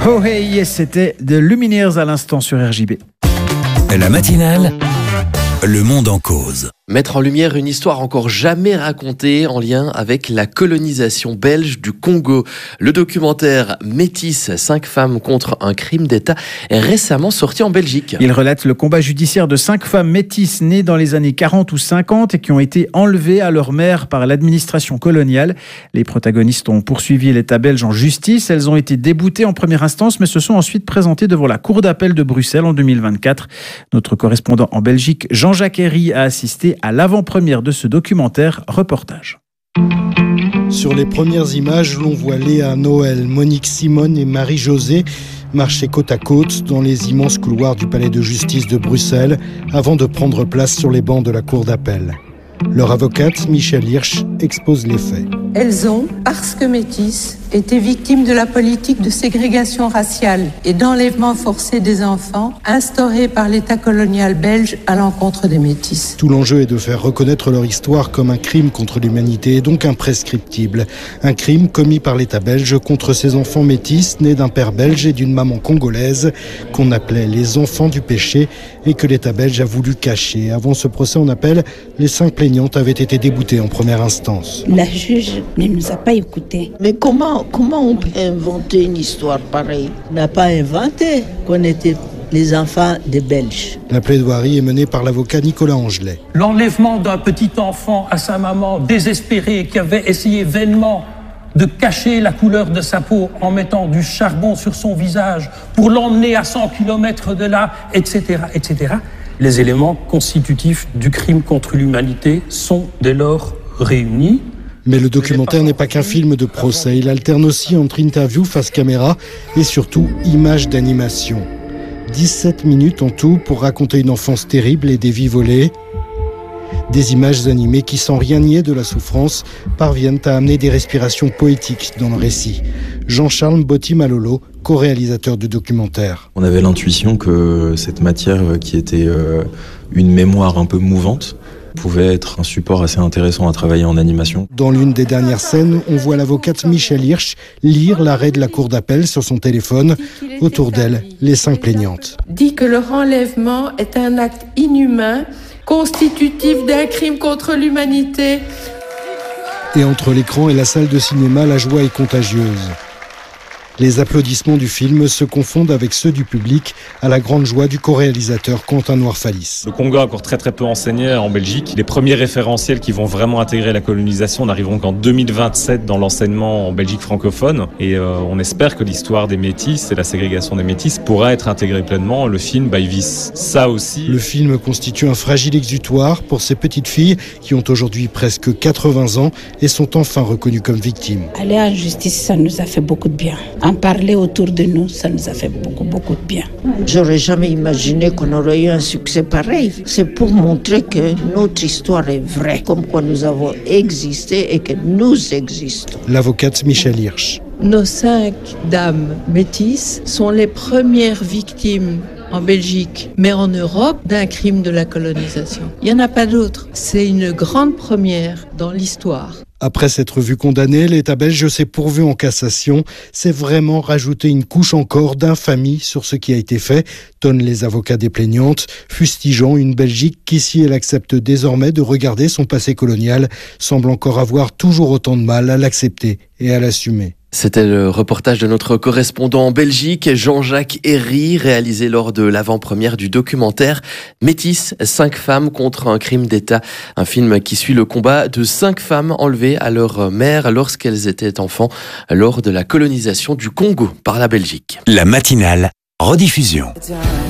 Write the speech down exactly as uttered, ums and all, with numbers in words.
Oh hey, c'était The Lumineers à l'instant sur R J B. La matinale, le monde en cause. Mettre en lumière une histoire encore jamais racontée en lien avec la colonisation belge du Congo. Le documentaire Métis, cinq femmes contre un crime d'État est récemment sorti en Belgique. Il relate le combat judiciaire de cinq femmes métisses nées dans les années quarante ou cinquante et qui ont été enlevées à leur mère par l'administration coloniale. Les protagonistes ont poursuivi l'État belge en justice. Elles ont été déboutées en première instance mais se sont ensuite présentées devant la Cour d'appel de Bruxelles en deux mille vingt-quatre. Notre correspondant en Belgique, Jean-Jacques Herry, a assisté à l'avant-première de ce documentaire. Reportage. Sur les premières images, l'on voit Léa, Noël, Monique, Simone et Marie-Josée marcher côte à côte dans les immenses couloirs du palais de justice de Bruxelles avant de prendre place sur les bancs de la cour d'appel. Leur avocate, Michèle Hirsch, expose les faits. Elles ont, parce que métisses, été victimes de la politique de ségrégation raciale et d'enlèvement forcé des enfants instaurée par l'État colonial belge à l'encontre des métisses. Tout l'enjeu est de faire reconnaître leur histoire comme un crime contre l'humanité et donc imprescriptible. Un crime commis par l'État belge contre ces enfants métis nés d'un père belge et d'une maman congolaise qu'on appelait les enfants du péché et que l'État belge a voulu cacher. Avant ce procès en appel, les cinq plaignantes avaient été déboutées en première instance. La juge ne nous a pas écoutés. Mais comment Comment on peut inventer une histoire pareille ? On n'a pas inventé qu'on était les enfants des Belges. La plaidoirie est menée par l'avocat Nicolas Angelet. L'enlèvement d'un petit enfant à sa maman désespérée qui avait essayé vainement de cacher la couleur de sa peau en mettant du charbon sur son visage pour l'emmener à cent kilomètres de là, et cetera, et cetera. Les éléments constitutifs du crime contre l'humanité sont dès lors réunis. Mais le documentaire n'est pas qu'un film de procès. Il alterne aussi entre interview face caméra et surtout images d'animation. dix-sept minutes en tout pour raconter une enfance terrible et des vies volées. Des images animées qui, sans rien nier de la souffrance, parviennent à amener des respirations poétiques dans le récit. Jean-Charles Botti-Malolo, co-réalisateur du documentaire. On avait l'intuition que cette matière qui était une mémoire un peu mouvante pouvait être un support assez intéressant à travailler en animation. Dans l'une des dernières scènes, on voit l'avocate Michèle Hirsch lire l'arrêt de la cour d'appel sur son téléphone. Autour d'elle, les cinq plaignantes. Dit que leur enlèvement est un acte inhumain, constitutif d'un crime contre l'humanité. Et entre l'écran et la salle de cinéma, la joie est contagieuse. Les applaudissements du film se confondent avec ceux du public à la grande joie du co-réalisateur Quentin Noirfalis. Le Congo a encore très très peu enseigné en Belgique. Les premiers référentiels qui vont vraiment intégrer la colonisation n'arriveront qu'en deux mille vingt-sept dans l'enseignement en Belgique francophone. Et euh, on espère que l'histoire des métis et la ségrégation des métis pourra être intégrée pleinement. Le film, bah, il vise ça aussi. Le film constitue un fragile exutoire pour ces petites filles qui ont aujourd'hui presque quatre-vingts ans et sont enfin reconnues comme victimes. Aller en justice, ça nous a fait beaucoup de bien. En parler autour de nous, ça nous a fait beaucoup, beaucoup de bien. J'aurais jamais imaginé qu'on aurait eu un succès pareil. C'est pour montrer que notre histoire est vraie, comme quoi nous avons existé et que nous existons. L'avocate Michèle Hirsch. Nos cinq dames métisses sont les premières victimes en Belgique, mais en Europe, d'un crime de la colonisation. Il n'y en a pas d'autre. C'est une grande première dans l'histoire. Après s'être vu condamné, l'État belge s'est pourvu en cassation. C'est vraiment rajouter une couche encore d'infamie sur ce qui a été fait, tonnent les avocats des plaignantes, fustigeant une Belgique qui, si elle accepte désormais de regarder son passé colonial, semble encore avoir toujours autant de mal à l'accepter et à l'assumer. C'était le reportage de notre correspondant en Belgique, Jean-Jacques Herry, réalisé lors de l'avant-première du documentaire Métis, cinq femmes contre un crime d'État. Un film qui suit le combat de cinq femmes enlevées à leur mère lorsqu'elles étaient enfants lors de la colonisation du Congo par la Belgique. La matinale, rediffusion.